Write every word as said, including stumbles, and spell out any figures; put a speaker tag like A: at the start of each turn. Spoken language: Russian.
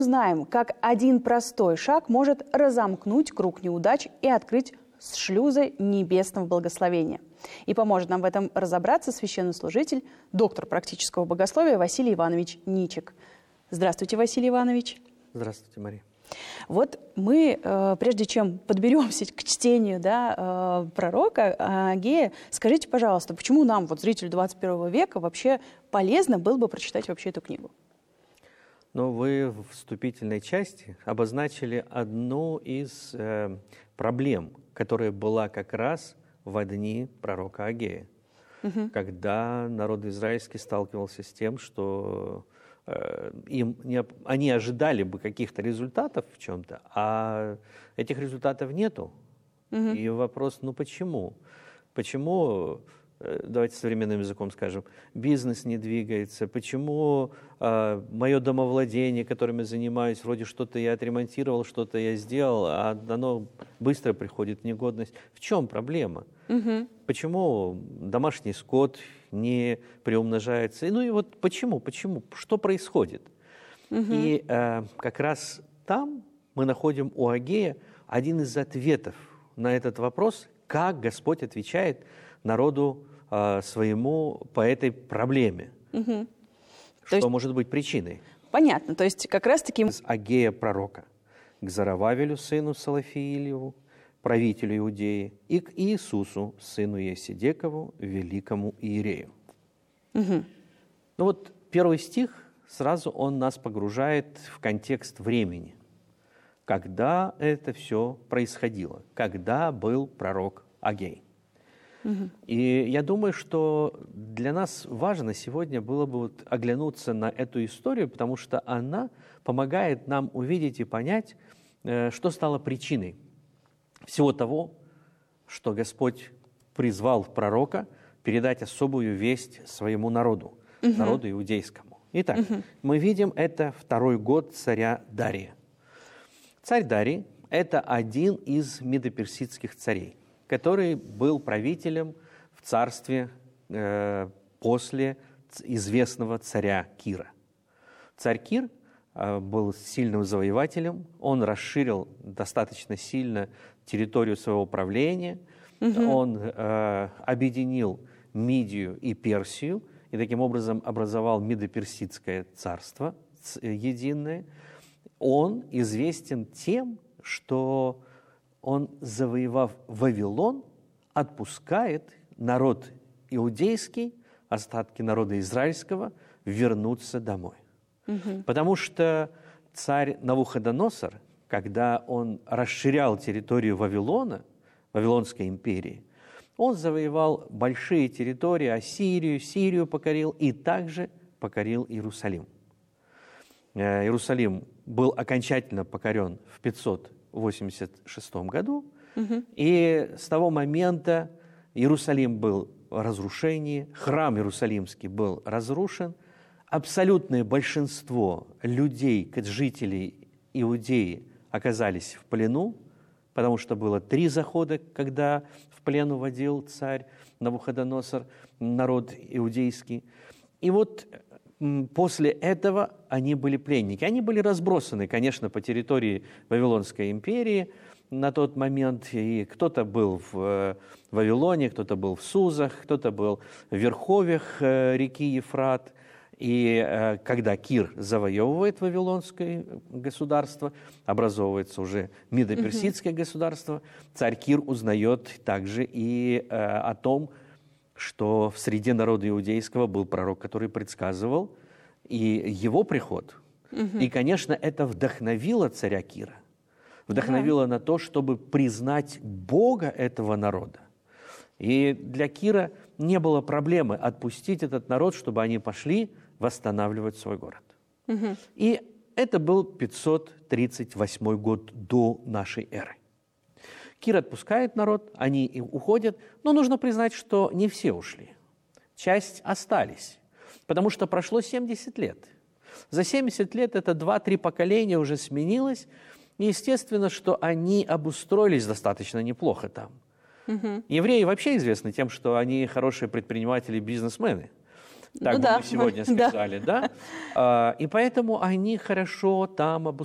A: Узнаем, как один простой шаг может разомкнуть круг неудач и открыть шлюзы небесного благословения. И поможет нам в этом разобраться священнослужитель, доктор практического богословия Василий Иванович Ничик. Здравствуйте, Василий Иванович.
B: Здравствуйте, Мария.
A: Вот мы, прежде чем подберемся к чтению да, пророка Агея, скажите, пожалуйста, почему нам, вот, зрителю двадцать первого века, вообще полезно было бы прочитать вообще эту книгу?
B: Ну, вы в вступительной части обозначили одну из э, проблем, которая была как раз в дни пророка Агея, угу. когда народ израильский сталкивался с тем, что э, им не, они ожидали бы каких-то результатов в чем-то, а этих результатов нету. Угу. И вопрос, ну почему? Почему, давайте современным языком скажем, бизнес не двигается, почему э, мое домовладение, которым я занимаюсь, вроде что-то я отремонтировал, что-то я сделал, а оно быстро приходит в негодность. В чем проблема? Угу. Почему домашний скот не приумножается? Ну и вот почему, почему, что происходит? Угу. И э, как раз там мы находим у Агея один из ответов на этот вопрос, как Господь отвечает народу э, своему по этой проблеме. Угу. Что есть, может быть причиной?
A: Понятно, то есть как раз-таки...
B: Из Агея пророка к Зарававелю, сыну Салафиилеву, правителю Иудеи, и к Иисусу, сыну Есидекову, великому иерею. Угу. Ну вот первый стих, сразу он нас погружает в контекст времени. Когда это все происходило? Когда был пророк Агей? Угу. И я думаю, что для нас важно сегодня было бы вот оглянуться на эту историю, потому что она помогает нам увидеть и понять, что стало причиной всего того, что Господь призвал пророка передать особую весть своему народу, угу. народу иудейскому. Итак, угу. мы видим, это второй год царя Дария. Царь Дарий – это один из медоперсидских царей, который был правителем в царстве э, после известного царя Кира. Царь Кир э, был сильным завоевателем, он расширил достаточно сильно территорию своего правления, угу. он э, объединил Мидию и Персию, и таким образом образовал Медоперсидское царство единое. Он известен тем, что он, завоевав Вавилон, отпускает народ иудейский, остатки народа израильского, вернуться домой. Угу. Потому что царь Навуходоносор, когда он расширял территорию Вавилона, Вавилонской империи, он завоевал большие территории, Ассирию, Сирию покорил и также покорил Иерусалим. Иерусалим был окончательно покорен в пятьсот восемьдесят шестом году, угу. и с того момента Иерусалим был в разрушении, храм Иерусалимский был разрушен, абсолютное большинство людей, жителей Иудеи, оказались в плену, потому что было три захода, когда в плен уводил царь Навуходоносор народ иудейский. И вот после этого они были пленники. Они были разбросаны, конечно, по территории Вавилонской империи на тот момент. И кто-то был в Вавилоне, кто-то был в Сузах, кто-то был в верховьях реки Ефрат. И когда Кир завоевывает Вавилонское государство, образовывается уже Медоперсидское mm-hmm. государство, царь Кир узнает также и о том, что в среде народа иудейского был пророк, который предсказывал и его приход. Угу. И, конечно, это вдохновило царя Кира. Вдохновило да. на то, чтобы признать Бога этого народа. И для Кира не было проблемы отпустить этот народ, чтобы они пошли восстанавливать свой город. Угу. И это был пятьсот тридцать восьмой год до нашей эры. Кир отпускает народ, они уходят, но нужно признать, что не все ушли. Часть остались, потому что прошло семьдесят лет. За семьдесят лет это два-три поколения уже сменилось, и естественно, что они обустроились достаточно неплохо там. Угу. Евреи вообще известны тем, что они хорошие предприниматели, бизнесмены. Так
A: ну,
B: бы
A: да.
B: мы сегодня
A: Да.
B: сказали, да? А, и поэтому они хорошо там обустроены.